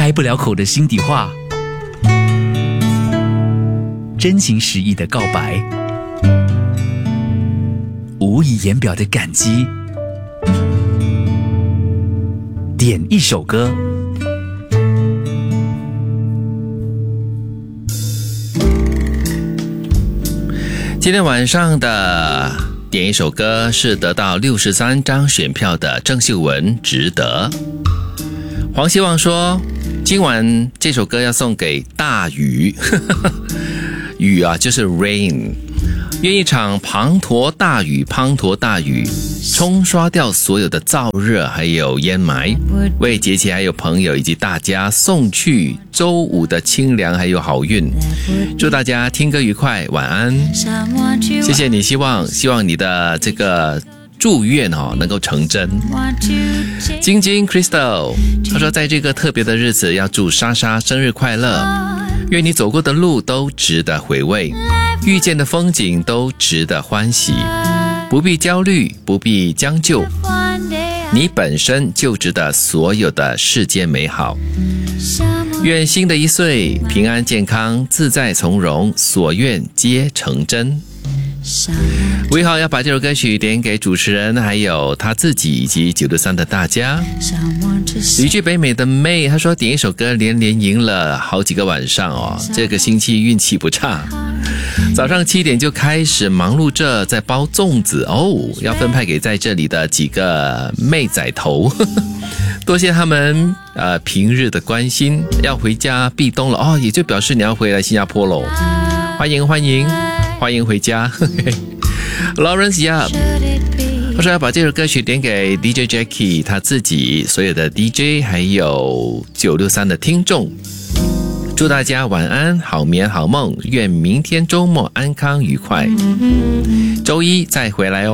开不了口的心底话，真情实意的告白，无以言表的感激，点一首歌。 今天晚上的点一首歌是得到63张选票的郑秀文，值得。黄希望说，今晚这首歌要送给大雨，雨啊就是 rain， 愿一场滂沱大雨冲刷掉所有的燥热还有烟霾，为节气还有朋友以及大家送去周五的清凉还有好运。祝大家听歌愉快，晚安。谢谢你，希望你的这个祝愿能够成真。晶晶 Crystal 他说，在这个特别的日子要祝莎莎生日快乐，愿你走过的路都值得回味，遇见的风景都值得欢喜，不必焦虑，不必将就，你本身就值得所有的世间美好。愿新的一岁平安健康自在从容，所愿皆成真。魏浩要把这首歌曲点给主持人还有他自己以及963的大家。旅居北美的妹他说，点一首歌连赢了好几个晚上这个星期运气不差，早上7点就开始忙碌着在包粽子要分派给在这里的几个妹仔头多谢他们平日的关心，要回家避冬了也就表示你要回来新加坡咯，欢迎回家Lawrence Yap 他说要把这首歌曲点给 DJ Jackie 他自己所有的 DJ 还有963的听众，祝大家晚安好眠好梦，愿明天周末安康愉快，周一再回来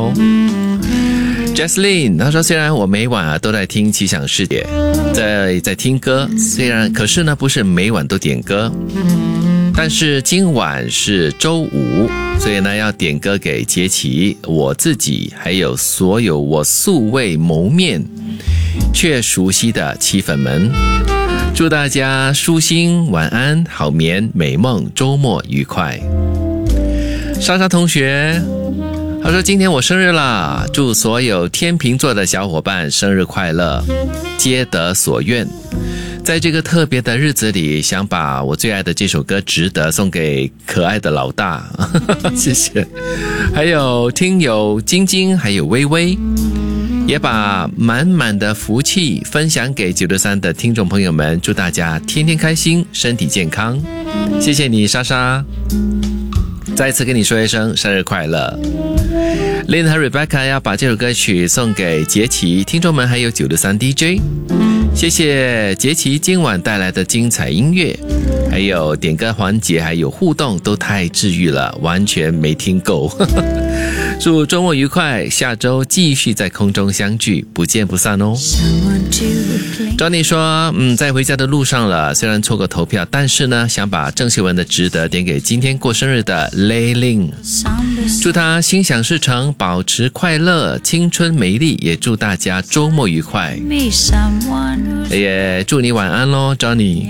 Jesslyn 他说，虽然我每晚都在听奇想世界，在听歌，可是呢不是每晚都点歌，但是今晚是周五，所以呢要点歌给杰奇，我自己还有所有我素未谋面却熟悉的奇粉们，祝大家舒心晚安好眠美梦，周末愉快。莎莎同学他说，今天我生日啦，祝所有天秤座的小伙伴生日快乐，皆得所愿。在这个特别的日子里，想把我最爱的这首歌《值得》送给可爱的老大谢谢。还有听友晶晶还有微微，也把满满的福气分享给963的听众朋友们，祝大家天天开心身体健康。谢谢你莎莎，再次跟你说一声生日快乐。Lynn 和 Rebecca 要把这首歌曲送给杰奇听众们还有963 DJ， 谢谢杰奇今晚带来的精彩音乐，还有点歌环节还有互动都太治愈了，完全没听够祝周末愉快，下周继续在空中相聚，不见不散哦。Johnny 说在回家的路上了，虽然错过投票，但是呢想把郑秀文的值得点给今天过生日的 Leiling， 祝他心想事成，保持快乐，青春美丽，也祝大家周末愉快，也祝你晚安咯 Johnny。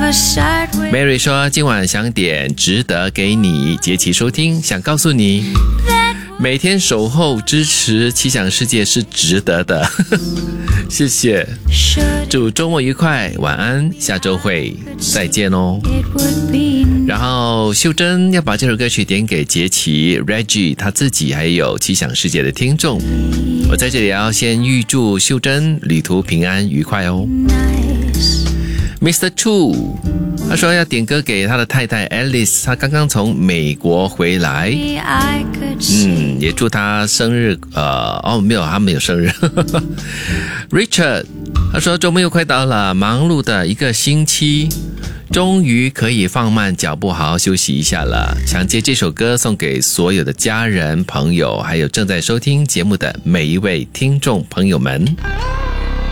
Mary 说今晚想点值得给你杰奇收听，想告诉你每天守候支持奇想世界是值得的谢谢，祝周末愉快，晚安，下周会再见哦。然后秀珍要把这首歌曲点给杰奇 Reggie 他自己还有奇想世界的听众，我在这里要先预祝秀珍旅途平安愉快哦。Mr. Chu 他说要点歌给他的太太 Alice， 他刚刚从美国回来，也祝他生日没有，他没有生日Richard 他说周末又快到了，忙碌的一个星期终于可以放慢脚步好好休息一下了，想借这首歌送给所有的家人朋友还有正在收听节目的每一位听众朋友们。